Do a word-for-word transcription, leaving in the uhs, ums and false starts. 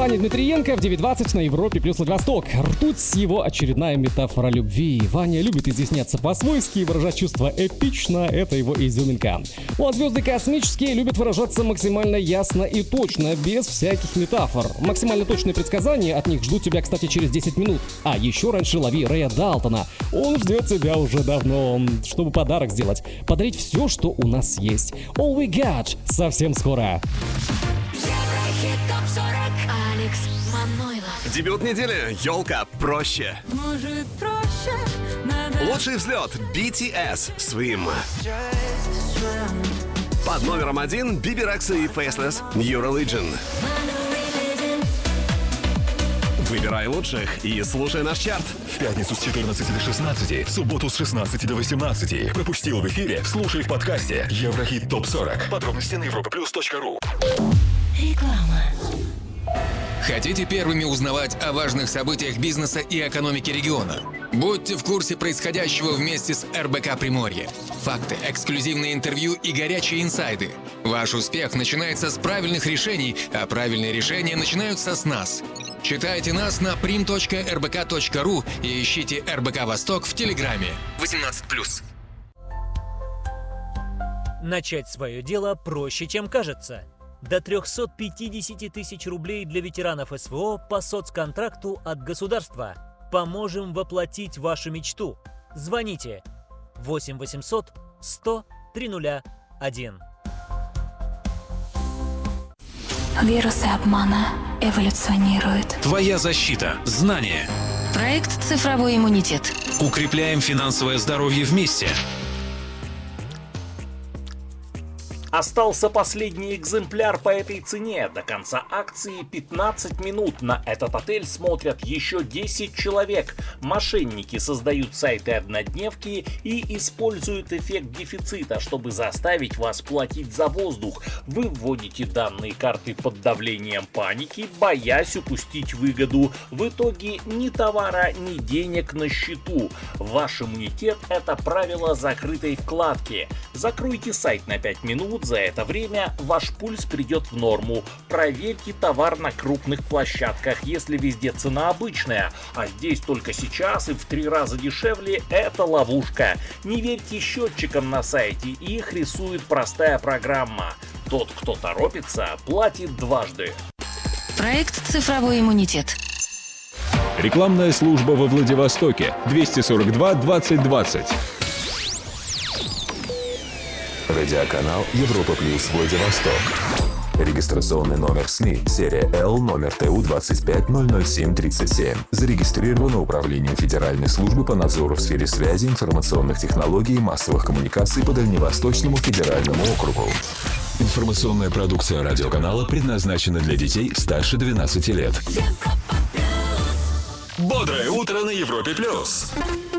Ваня Дмитриенко в девять двадцать на Европе плюс Владивосток. Ртуть — его очередная метафора любви. Ваня любит изъясняться по-свойски и выражать чувства эпично, это его изюминка. Ну а звезды космические любят выражаться максимально ясно и точно, без всяких метафор. Максимально точные предсказания от них ждут тебя, кстати, через десять минут. А еще раньше лови Рэя Далтона. Он ждет тебя уже давно, чтобы подарок сделать. Подарить все, что у нас есть. All We Got совсем скоро. Еврохит топ сорок. Алекс Манойлов. Дебют недели. Ёлка. Проще. Может, проще? Надо... Лучший взлет. би ти эс. Swim. Под номером один Биби Рекса и Faceless. New Religion. Выбирай лучших и слушай наш чарт. В пятницу с четырнадцати до шестнадцати, в субботу с шестнадцати до восемнадцати. Пропустил в эфире? Слушай в подкасте Еврохит топ сорок. Подробности на европа плюс точка ру. Реклама. Хотите первыми узнавать о важных событиях бизнеса и экономики региона? Будьте в курсе происходящего вместе с эр бэ ка Приморье. Факты, эксклюзивные интервью и горячие инсайды. Ваш успех начинается с правильных решений, а правильные решения начинаются с нас. Читайте нас на прим точка эр бэ ка точка ру и ищите эр бэ ка Восток в Телеграме. восемнадцать плюс. Начать свое дело проще, чем кажется. До триста пятьдесят тысяч рублей для ветеранов эс вэ о по соцконтракту от государства. Поможем воплотить вашу мечту. Звоните восемь восемьсот сто триста один. Вирусы обмана эволюционируют. Твоя защита. Знания. Проект «Цифровой иммунитет». Укрепляем финансовое здоровье вместе. Остался последний экземпляр по этой цене. До конца акции пятнадцать минут. На этот отель смотрят еще десять человек. Мошенники создают сайты-однодневки и используют эффект дефицита, чтобы заставить вас платить за воздух. Вы вводите данные карты под давлением паники, боясь упустить выгоду. В итоге ни товара, ни денег на счету. Ваш иммунитет – это правило закрытой вкладки. Закройте сайт на пять минут. За это время ваш пульс придет в норму. Проверьте товар на крупных площадках, если везде цена обычная, а здесь только сейчас и в три раза дешевле, это ловушка. Не верьте счетчикам на сайте, их рисует простая программа. Тот, кто торопится, платит дважды. Проект «Цифровой иммунитет». Рекламная служба во Владивостоке. двести сорок два двадцать двадцать. Радиоканал Европа плюс Владивосток. Регистрационный номер СМИ, серия Л, номер Т У двадцать пять ноль ноль семь тридцать семь. Зарегистрировано Управлением Федеральной службы по надзору в сфере связи, информационных технологий и массовых коммуникаций по Дальневосточному федеральному округу. Информационная продукция радиоканала предназначена для детей старше двенадцати лет. Бодрое утро на Европе плюс.